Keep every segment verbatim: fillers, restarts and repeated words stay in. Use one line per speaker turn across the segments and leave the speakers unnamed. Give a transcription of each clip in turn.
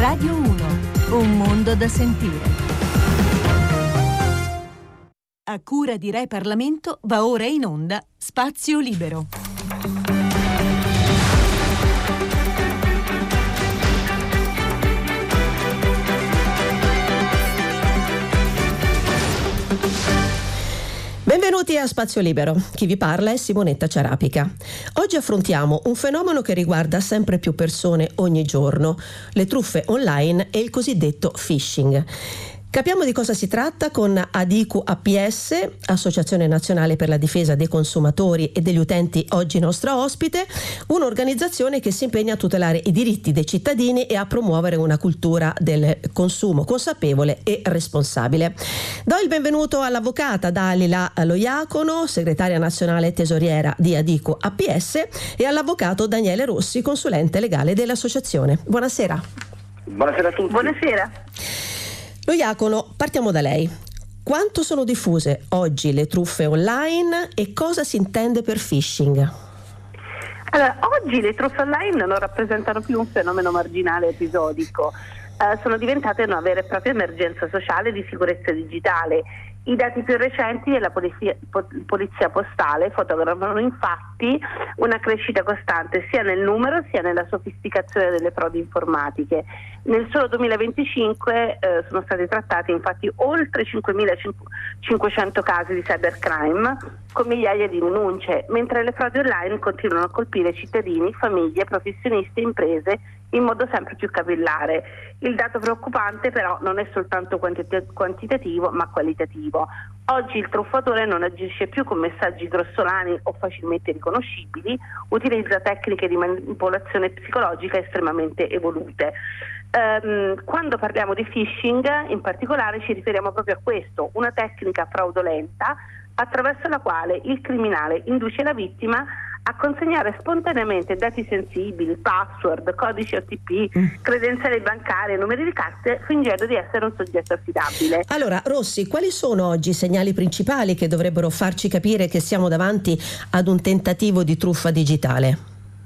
Radio uno, un mondo da sentire. A cura di Re Parlamento va ora in onda Spazio Libero.
Benvenuti a Spazio Libero. Chi vi parla è Simonetta Ciarapica. Oggi affrontiamo un fenomeno che riguarda sempre più persone ogni giorno: le truffe online e il cosiddetto phishing. Capiamo di cosa si tratta con Adiku A P S, Associazione Nazionale per la Difesa dei Consumatori e degli Utenti, oggi nostra ospite, un'organizzazione che si impegna a tutelare i diritti dei cittadini e a promuovere una cultura del consumo consapevole e responsabile. Do il benvenuto all'avvocata Dalila Loiacono, segretaria nazionale e tesoriera di Adiku A P S, e all'avvocato Daniele Rossi, consulente legale dell'associazione. Buonasera.
Buonasera a tutti.
Buonasera.
Loiacono, partiamo da lei. Quanto sono diffuse oggi le truffe online e cosa si intende per phishing?
Allora, oggi le truffe online non rappresentano più un fenomeno marginale episodico, eh, sono diventate una vera e propria emergenza sociale di sicurezza digitale. I dati più recenti della polizia, po- polizia postale fotografano infatti una crescita costante sia nel numero sia nella sofisticazione delle frodi informatiche. Nel solo duemilaventicinque eh, sono stati trattati infatti oltre cinquemilacinquecento casi di cybercrime con migliaia di denunce, mentre le frodi online continuano a colpire cittadini, famiglie, professionisti e imprese in modo sempre più capillare. Il dato preoccupante però non è soltanto quantit- quantitativo ma qualitativo. Oggi il truffatore non agisce più con messaggi grossolani o facilmente riconoscibili, utilizza tecniche di manipolazione psicologica estremamente evolute. Um, quando parliamo di phishing in particolare ci riferiamo proprio a questo, una tecnica fraudolenta attraverso la quale il criminale induce la vittima a consegnare spontaneamente dati sensibili, password, codici O T P, credenziali bancarie, numeri di carte, fingendo di essere un soggetto affidabile.
Allora, Rossi, quali sono oggi i segnali principali che dovrebbero farci capire che siamo davanti ad un tentativo di truffa digitale?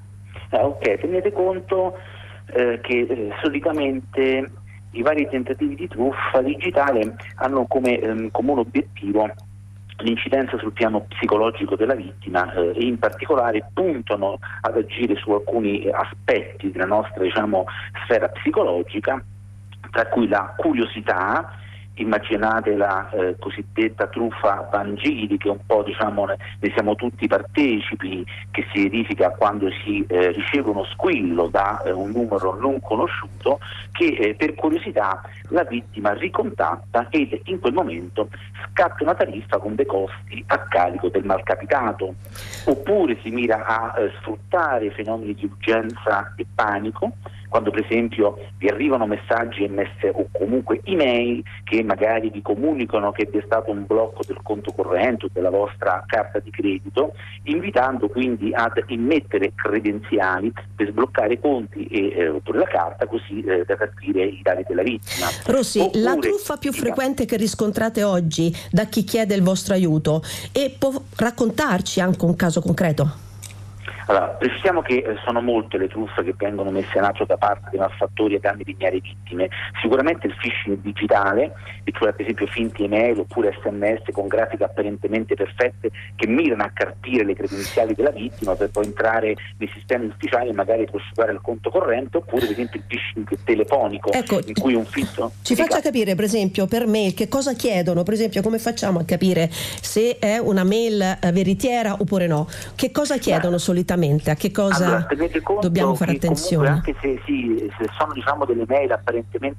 Ah, ok, tenete conto eh, che eh, solitamente i vari tentativi di truffa digitale hanno come ehm, comune obiettivo l'incidenza sul piano psicologico della vittima eh, e in particolare puntano ad agire su alcuni aspetti della nostra, diciamo, sfera psicologica, tra cui la curiosità. Immaginate la eh, cosiddetta truffa Vangeli, che un po', diciamo, ne, ne siamo tutti partecipi, che si verifica quando si eh, riceve uno squillo da eh, un numero non conosciuto, che eh, per curiosità la vittima ricontatta ed in quel momento scatta una tariffa con dei costi a carico del malcapitato. Oppure si mira a eh, sfruttare fenomeni di urgenza e panico, quando per esempio vi arrivano messaggi M S o comunque email che magari vi comunicano che vi è stato un blocco del conto corrente o della vostra carta di credito, invitando quindi ad immettere credenziali per sbloccare conti e eh, oppure la carta, così eh, da capire i dati della vittima.
Rossi,
Oppure,
la truffa più
dica.
frequente che riscontrate oggi da chi chiede il vostro aiuto, e può raccontarci anche un caso concreto?
Allora, precisiamo che eh, sono molte le truffe che vengono messe in atto da parte dei malfattori a danni di ignare vittime. Sicuramente il phishing digitale, e cioè per esempio finti email oppure S M S con grafiche apparentemente perfette che mirano a carpire le credenziali della vittima per poi entrare nei sistemi ufficiali e magari prosciugare il conto corrente, oppure per esempio il phishing telefonico,
ecco,
in cui un finto...
Ci
Dica.
faccia capire, per esempio, per mail che cosa chiedono, per esempio come facciamo a capire se è una mail veritiera oppure no? Che cosa chiedono Ma, solitamente? A che cosa
allora, tenete conto
dobbiamo fare
che
attenzione?
Anche se, sì, se sono, diciamo, delle mail apparentemente